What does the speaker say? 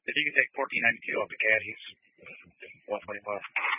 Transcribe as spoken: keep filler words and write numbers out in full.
If you can take fourteen ninety-two off the cat, he's one twenty-five.